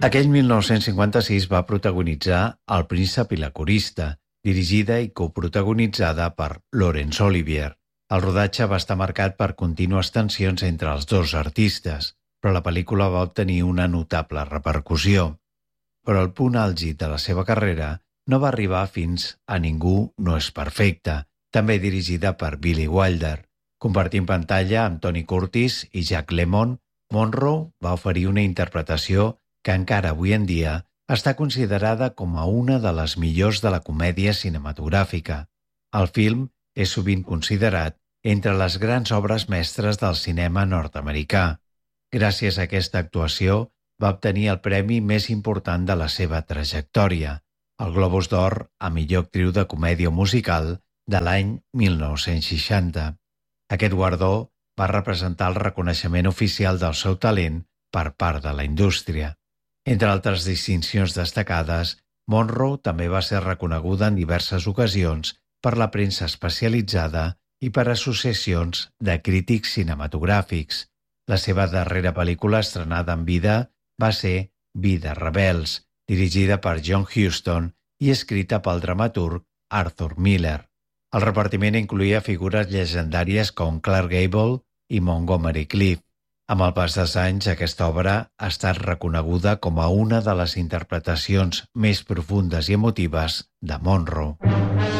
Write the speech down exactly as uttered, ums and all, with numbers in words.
Aquell mil nou-cents cinquanta-sis va protagonitzar El príncep i la corista, dirigida i coprotagonitzada per Laurence Olivier. El rodatge va estar marcat per contínues tensions entre els dos artistes, però la pel·lícula va obtenir una notable repercussió. Però el punt àlgid de la seva carrera no va arribar fins a Ningú no és perfecte, també dirigida per Billy Wilder. Compartint pantalla amb Tony Curtis i Jack Lemmon, Monroe va oferir una interpretació que encara avui en dia està considerada com a una de les millors de la comèdia cinematogràfica. El film és sovint considerat entre les grans obres mestres del cinema nord-americà. Gràcies a aquesta actuació, va obtenir el premi més important de la seva trajectòria, el Globus d'Or a millor actriu de comèdia musical de l'any mil nou-cents seixanta. Aquest guardó va representar el reconeixement oficial del seu talent per part de la indústria. Entre altres distincions destacades, Monroe també va ser reconeguda en diverses ocasions per la premsa especialitzada i per associacions de crítics cinematogràfics. La seva darrera pel·lícula estrenada en vida va ser Vides rebels, dirigida per John Huston i escrita pel dramaturg Arthur Miller. El repartiment incloïa figures llegendàries com Clark Gable i Montgomery Clift. Amb el pas dels anys, aquesta obra ha estat reconeguda com a una de les interpretacions més profundes i emotives de Monroe.